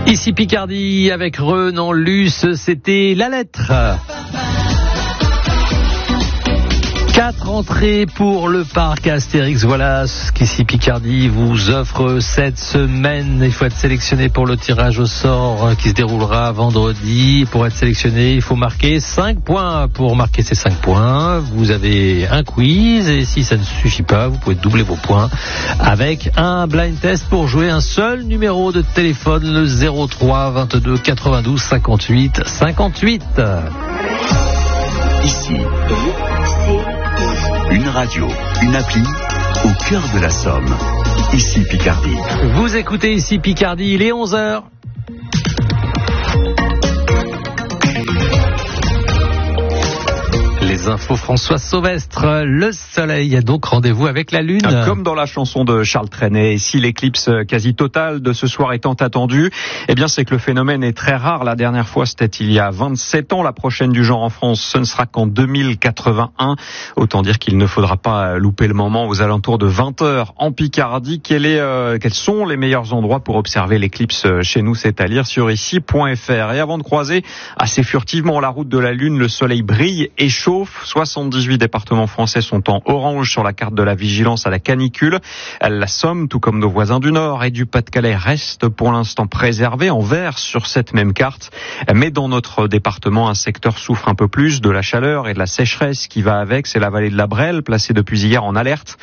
Ici Picardie avec Renan Luce, c'était la lettre. 4 entrées pour le parc Astérix. Voilà ce qu'ici Picardie vous offre cette semaine. Il faut être sélectionné pour le tirage au sort qui se déroulera vendredi. Pour être sélectionné, il faut marquer 5 points. Pour marquer ces 5 points, vous avez un quiz et si ça ne suffit pas, vous pouvez doubler vos points avec un blind test pour jouer un seul numéro de téléphone, le 03 22 92 58 58. Ici, une radio, une appli au cœur de la Somme. Ici Picardie. Vous écoutez Ici Picardie, il est 11h. Les infos François Sauvestre. Le soleil a donc rendez-vous avec la lune. Comme dans la chanson de Charles Trenet, et si l'éclipse quasi totale de ce soir étant attendue, eh bien c'est que le phénomène est très rare. La dernière fois c'était il y a 27 ans. La prochaine du genre en France, ce ne sera qu'en 2081. Autant dire qu'il ne faudra pas louper le moment. Aux alentours de 20h en Picardie. Quels sont les meilleurs endroits pour observer l'éclipse chez nous? C'est à lire sur ici.fr. Et avant de croiser assez furtivement la route de la lune, le soleil brille et chauffe. 78 départements français sont en orange sur la carte de la vigilance à la canicule. La Somme, tout comme nos voisins du Nord et du Pas-de-Calais, reste pour l'instant préservés en vert sur cette même carte. Mais dans notre département, un secteur souffre un peu plus de la chaleur et de la sécheresse qui va avec. C'est la vallée de la Brelle, placée depuis hier en alerte.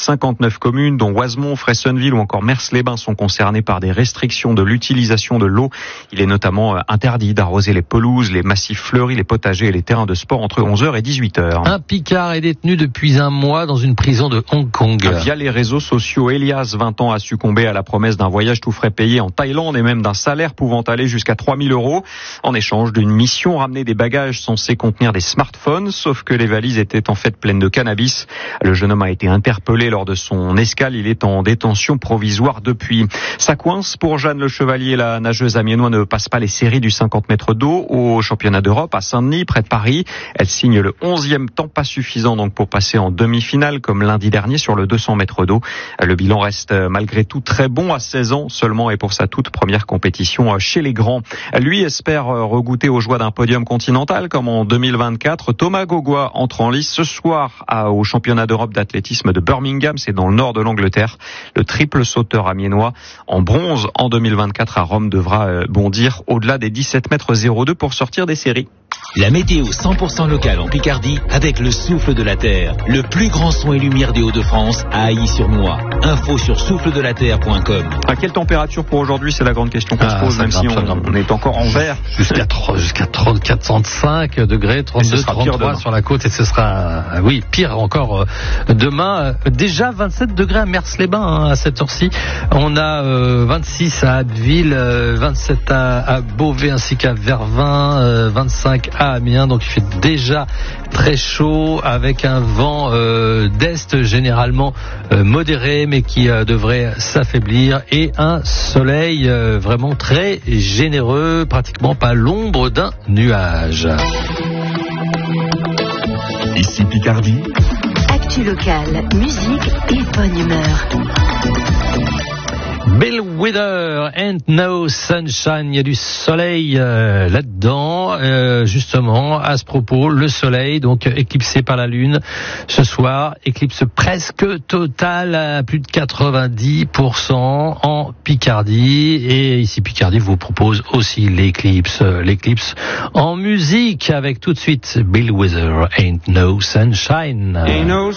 59 communes, dont Oisemont, Fressonneville ou encore Mers-les-Bains, sont concernées par des restrictions de l'utilisation de l'eau. Il est notamment interdit d'arroser les pelouses, les massifs fleuris, les potagers et les terrains de sport entre 11h et 18h. Un Picard est détenu depuis un mois dans une prison de Hong Kong. Via les réseaux sociaux, Elias, 20 ans, a succombé à la promesse d'un voyage tout frais payé en Thaïlande et même d'un salaire pouvant aller jusqu'à 3 000 € en échange d'une mission, ramener des bagages censés contenir des smartphones, sauf que les valises étaient en fait pleines de cannabis. Le jeune homme a été interpellé lors de son escale. Il est en détention provisoire depuis. Ça coince pour Jeanne Le Chevalier. La nageuse amiénoise ne passe pas les séries du 50 mètres d'eau au championnat d'Europe à Saint-Denis, près de Paris. Elle signe le 11e temps, pas suffisant donc pour passer en demi-finale comme lundi dernier sur le 200 mètres d'eau. Le bilan reste malgré tout très bon à 16 ans seulement et pour sa toute première compétition chez les grands. Lui espère regoûter aux joies d'un podium continental comme en 2024. Thomas Gaugois entre en lice ce soir au championnat d'Europe d'athlétisme de Birmingham, c'est dans le nord de l'Angleterre. Le triple sauteur amiénois en bronze en 2024 à Rome devra bondir au-delà des 17 mètres 02 pour sortir des séries. La météo 100% locale en Picardie avec le souffle de la terre. Le plus grand son et lumière des Hauts-de-France à Ailly-sur-Mois. Info sur souffledelatterre.com. À quelle température pour aujourd'hui? C'est la grande question qu'on se pose, même si on est encore en vert. Jusqu'à 34, 35 degrés, 32, 33 sur la côte et ce sera, pire encore demain. Déjà 27 degrés à Mers-les-Bains à cette heure-ci. On a 26 à Abbeville, 27 à Beauvais ainsi qu'à Vervins, 25 à Amiens, donc il fait déjà très chaud avec un vent d'est généralement modéré mais qui devrait s'affaiblir et un soleil vraiment très généreux, pratiquement pas l'ombre d'un nuage. Ici Picardie. Actu locale, musique et bonne humeur. Bill Withers, Ain't No Sunshine, il y a du soleil là-dedans, justement, à ce propos, le soleil, donc éclipsé par la lune ce soir, éclipse presque totale à plus de 90% en Picardie, et ici Picardie vous propose aussi l'éclipse en musique, avec tout de suite Bill Withers, Ain't No Sunshine.